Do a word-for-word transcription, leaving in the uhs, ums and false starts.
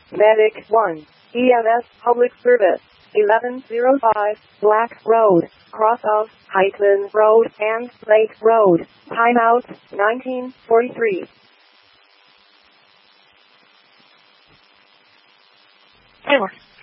Medic one, E M S Public Service, eleven oh five, Black Road, cross of Heitman Road and Lake Road, timeout, nineteen forty-three. Taylor.